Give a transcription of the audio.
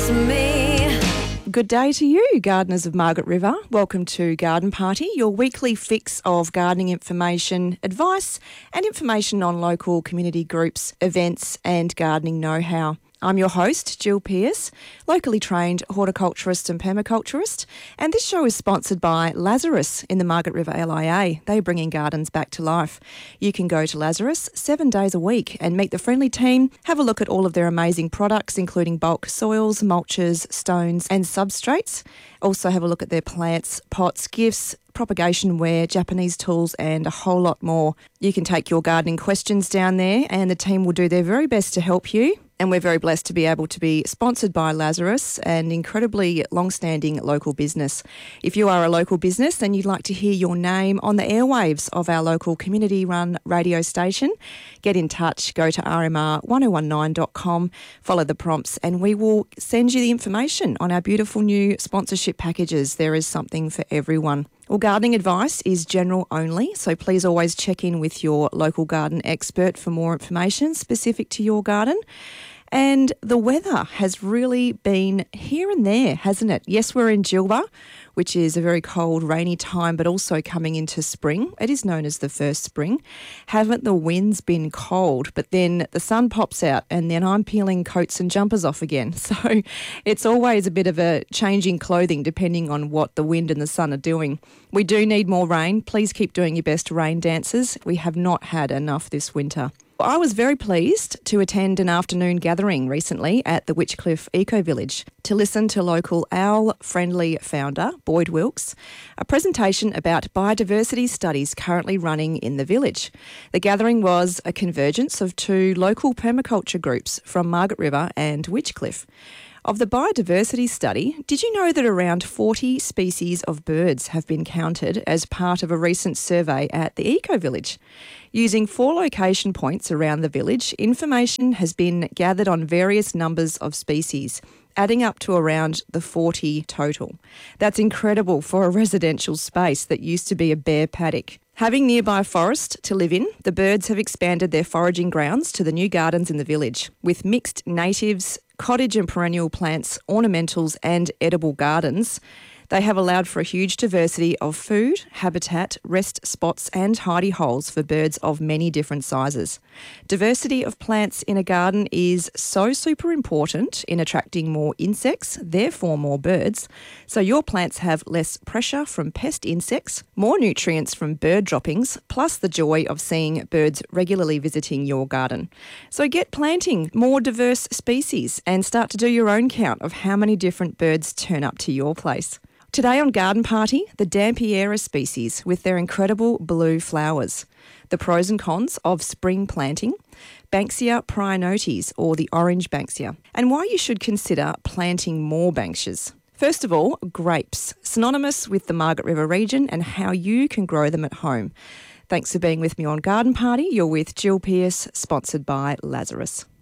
just me. Good day to you, gardeners of Margaret River. Welcome to Garden Party, your weekly fix of gardening information, advice and information on local community groups, events and gardening know-how. I'm your host, Jill Pearce, locally trained horticulturist and permaculturist, and this show is sponsored by Lazarus in the Margaret River LIA. They bring in gardens back to life. You can go to Lazarus 7 days a week and meet the friendly team, have a look at all of their amazing products, including bulk soils, mulches, stones and substrates. Also have a look at their plants, pots, gifts, propagation ware, Japanese tools and a whole lot more. You can take your gardening questions down there and the team will do their very best to help you. And we're very blessed to be able to be sponsored by Lazarus, an incredibly long-standing local business. If you are a local business and you'd like to hear your name on the airwaves of our local community-run radio station, get in touch, go to rmr1019.com, follow the prompts, and we will send you the information on our beautiful new sponsorship packages. There is something for everyone. Well, gardening advice is general only, so please always check in with your local garden expert for more information specific to your garden. And the weather has really been here and there, hasn't it? Yes, we're in Djilba, which is a very cold, rainy time, but also coming into spring. It is known as the first spring. Haven't the winds been cold? But then the sun pops out and then I'm peeling coats and jumpers off again. So it's always a bit of a changing clothing depending on what the wind and the sun are doing. We do need more rain. Please keep doing your best, rain dancers. We have not had enough this winter. I was very pleased to attend an afternoon gathering recently at the Witchcliffe Eco Village to listen to local owl-friendly founder Boyd Wilkes, a presentation about biodiversity studies currently running in the village. The gathering was a convergence of two local permaculture groups from Margaret River and Witchcliffe. Of the biodiversity study, did you know that around 40 species of birds have been counted as part of a recent survey at the Eco Village? Using 4 location points around the village, information has been gathered on various numbers of species, adding up to around the 40 total. That's incredible for a residential space that used to be a bare paddock. Having nearby forest to live in, the birds have expanded their foraging grounds to the new gardens in the village, with mixed natives, cottage and perennial plants, ornamentals and edible gardens. They have allowed for a huge diversity of food, habitat, rest spots and hidey holes for birds of many different sizes. Diversity of plants in a garden is so super important in attracting more insects, therefore more birds. So your plants have less pressure from pest insects, more nutrients from bird droppings, plus the joy of seeing birds regularly visiting your garden. So get planting more diverse species and start to do your own count of how many different birds turn up to your place. Today on Garden Party, the Dampiera species with their incredible blue flowers, the pros and cons of spring planting, Banksia prionotes or the orange Banksia, and why you should consider planting more Banksias. First of all, grapes, synonymous with the Margaret River region and how you can grow them at home. Thanks for being with me on Garden Party. You're with Jill Pearce, sponsored by Lazarus.